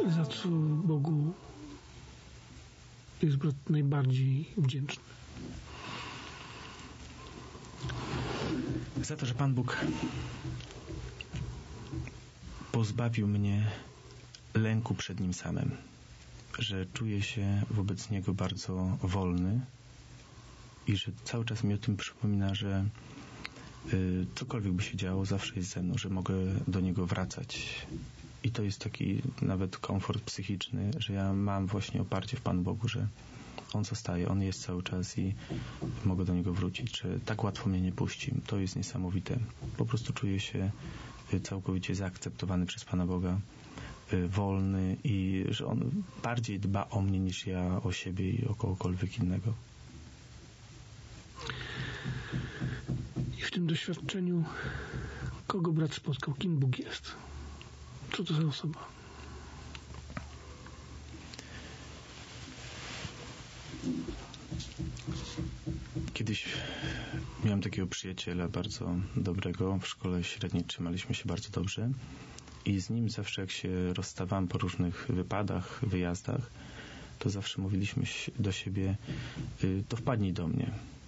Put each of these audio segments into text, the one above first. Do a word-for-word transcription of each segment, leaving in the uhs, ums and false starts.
za co Bogu jest brat najbardziej wdzięczny? Za to, że Pan Bóg pozbawił mnie lęku przed Nim samym, że czuję się wobec Niego bardzo wolny i że cały czas mi o tym przypomina, że y, cokolwiek by się działo, zawsze jest ze mną, że mogę do Niego wracać. I to jest taki nawet komfort psychiczny, że ja mam właśnie oparcie w Panu Bogu, że On zostaje, On jest cały czas i mogę do Niego wrócić, że tak łatwo mnie nie puści. To jest niesamowite. Po prostu czuję się całkowicie zaakceptowany przez Pana Boga, wolny i że On bardziej dba o mnie niż ja o siebie i o kogokolwiek innego. I w tym doświadczeniu kogo brat spotkał? Kim Bóg jest? Co to za osoba? Kiedyś miałem takiego przyjaciela bardzo dobrego. W szkole średniej trzymaliśmy się bardzo dobrze i z nim zawsze jak się rozstawałem po różnych wypadach, wyjazdach, to zawsze mówiliśmy do siebie: to wpadnij do mnie.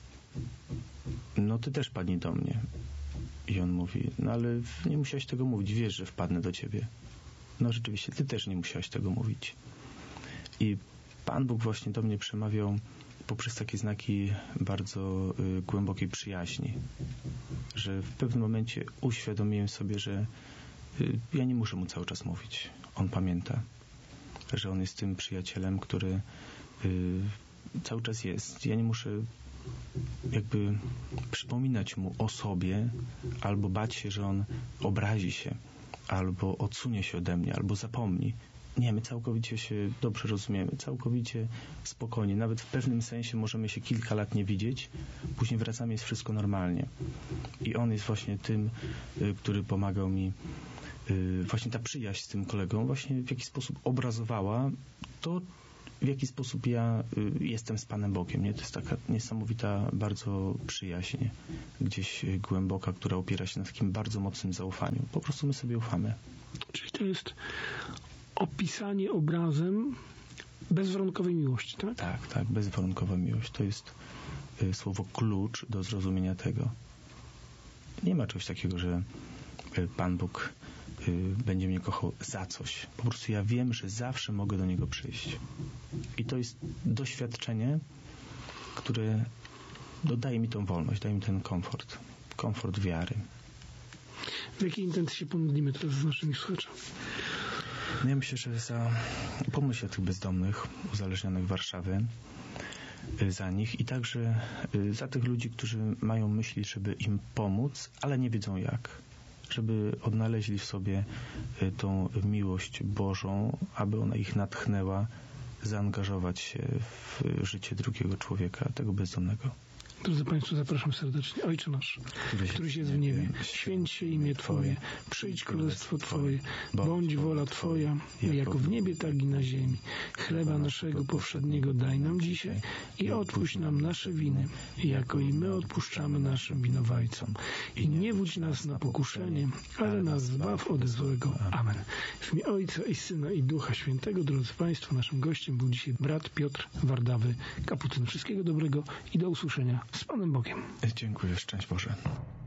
No ty też wpadnij do mnie. I on mówi: no ale nie musiałeś tego mówić, wiesz, że wpadnę do ciebie. No rzeczywiście, ty też nie musiałeś tego mówić. I Pan Bóg właśnie do mnie przemawiał poprzez takie znaki bardzo y, głębokiej przyjaźni, że w pewnym momencie uświadomiłem sobie, że y, ja nie muszę mu cały czas mówić. On pamięta, że on jest tym przyjacielem, który y, cały czas jest. Ja nie muszę jakby przypominać mu o sobie, albo bać się, że on obrazi się, albo odsunie się ode mnie, albo zapomni. Nie, my całkowicie się dobrze rozumiemy, całkowicie spokojnie. Nawet w pewnym sensie możemy się kilka lat nie widzieć, później wracamy, jest wszystko normalnie. I on jest właśnie tym, y, który pomagał mi. Y, właśnie ta przyjaźń z tym kolegą właśnie w jakiś sposób obrazowała to, w jaki sposób ja y, jestem z Panem Bogiem. Nie? To jest taka niesamowita bardzo przyjaźń, gdzieś y, głęboka, która opiera się na takim bardzo mocnym zaufaniu. Po prostu my sobie ufamy. Czyli to jest opisanie obrazem bezwarunkowej miłości, tak? Tak, tak, bezwarunkowa miłość. To jest y, słowo klucz do zrozumienia tego. Nie ma czegoś takiego, że y, Pan Bóg y, będzie mnie kochał za coś. Po prostu ja wiem, że zawsze mogę do Niego przyjść. I to jest doświadczenie, które dodaje mi tą wolność, daje mi ten komfort. Komfort wiary. W jakiej intencji się pomodlimy teraz z naszymi słuchaczami? No ja myślę, że za pomyśl o tych bezdomnych, uzależnionych Warszawy, za nich i także za tych ludzi, którzy mają myśli, żeby im pomóc, ale nie wiedzą jak. Żeby odnaleźli w sobie tą miłość Bożą, aby ona ich natchnęła zaangażować się w życie drugiego człowieka, tego bezdomnego. Drodzy Państwo, zapraszam serdecznie. Ojcze nasz, któryś jest w niebie, święć się imię Twoje, przyjdź królestwo Twoje, bądź wola Twoja, jako w niebie, tak i na ziemi. Chleba naszego powszedniego daj nam dzisiaj i odpuść nam nasze winy, jako i my odpuszczamy naszym winowajcom. I nie wódź nas na pokuszenie, ale nas zbaw od złego. Amen. W imię Ojca i Syna i Ducha Świętego, drodzy Państwo, naszym gościem był dzisiaj brat Piotr Wardawy, kapucyn. Wszystkiego dobrego i do usłyszenia z Panem Bogiem. Dziękuję, szczęść Boże.